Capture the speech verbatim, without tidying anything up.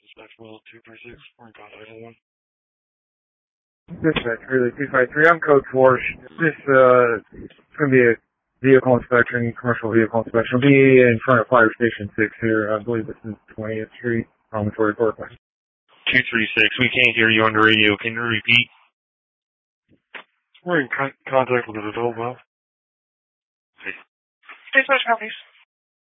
Dispatchable two three six, we're in contact with one. Dispatch, really, two five three, I'm code four. This, uh, it's going to be a vehicle inspection, commercial vehicle inspection. It'll be in front of Fire Station six here. I believe this is twentieth Street, Promontory Park. two three six, we can't hear you on the radio. Can you repeat? We're in con- contact with the adult well. Dispatch copies.